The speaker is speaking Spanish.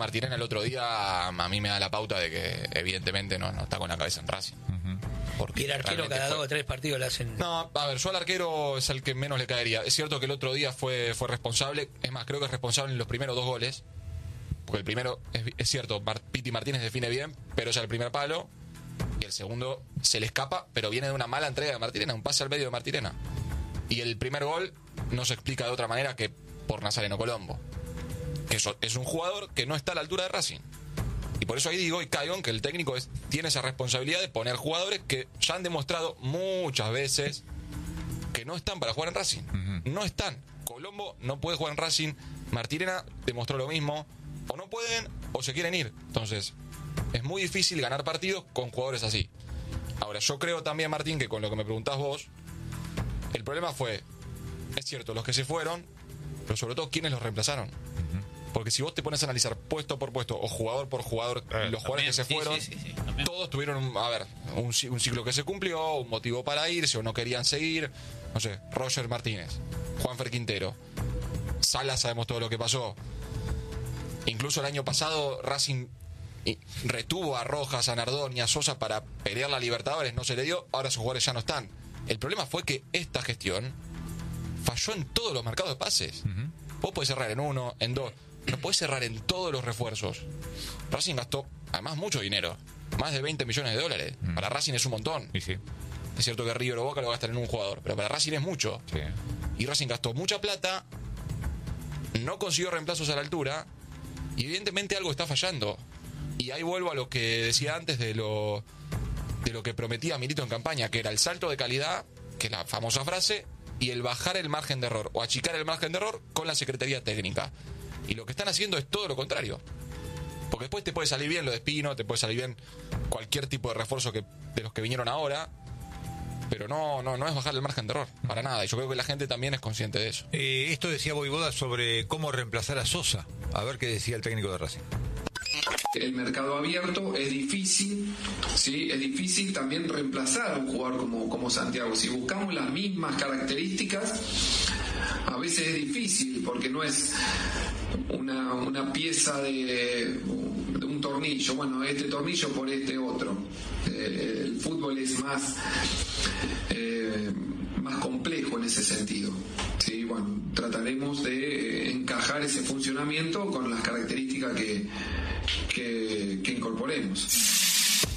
Martirena el otro día a mí me da la pauta de que evidentemente no está con la cabeza en Racing. Y el arquero cada 2 o 3 partidos le hacen... No, a ver, yo al arquero es el que menos le caería. Es cierto que el otro día fue responsable, es más, creo que es responsable en los primeros 2 goles, porque el primero, es cierto, Piti Martínez define bien, pero es el primer palo, y el segundo se le escapa, pero viene de una mala entrega de Martirena, un pase al medio de Martirena. Y el primer gol no se explica de otra manera que por Nazareno Colombo, que es un jugador que no está a la altura de Racing. Y por eso ahí digo y caigo en que el técnico tiene esa responsabilidad de poner jugadores que ya han demostrado muchas veces que no están para jugar en Racing. No están. Colombo no puede jugar en Racing. Martirena demostró lo mismo. O no pueden o se quieren ir. Entonces, es muy difícil ganar partidos con jugadores así. Ahora, yo creo también, Martín, que con lo que me preguntás vos, el problema fue, es cierto, los que se fueron, pero sobre todo, ¿quiénes los reemplazaron? Porque si vos te pones a analizar puesto por puesto o jugador por jugador, los jugadores que se fueron, todos tuvieron, un ciclo que se cumplió, un motivo para irse o no querían seguir. No sé, Roger Martínez, Juanfer Quintero, Salas, sabemos todo lo que pasó. Incluso el año pasado Racing retuvo a Rojas, a Nardón y a Sosa para pelear la Libertadores, no se le dio, ahora sus jugadores ya no están. El problema fue que esta gestión falló en todos los mercados de pases. Vos podés cerrar en 1, en 2, no podés cerrar en todos los refuerzos. Racing gastó, además, mucho dinero, más de 20 millones de dólares. Para Racing es un montón. Y sí. Es cierto que River o Boca lo gastan en un jugador, pero para Racing es mucho. Sí. Y Racing gastó mucha plata, no consiguió reemplazos a la altura, y evidentemente algo está fallando. Y ahí vuelvo a lo que decía antes de lo que prometía Milito en campaña, que era el salto de calidad, que es la famosa frase, y el bajar el margen de error, o achicar el margen de error con la Secretaría Técnica. Y lo que están haciendo es todo lo contrario. Porque después te puede salir bien lo de Espino, te puede salir bien cualquier tipo de refuerzo de los que vinieron ahora, pero no es bajar el margen de error, para nada. Y yo creo que la gente también es consciente de eso. Esto decía Voivoda sobre cómo reemplazar a Sosa. A ver qué decía el técnico de Racing. El mercado abierto es difícil, ¿sí? Es difícil también reemplazar a un jugador como Santiago. Si buscamos las mismas características, a veces es difícil porque no es una pieza de un tornillo. Bueno, este tornillo por este otro. El fútbol es más complejo en ese sentido. Sí, bueno, trataremos de encajar ese funcionamiento con las características que incorporemos.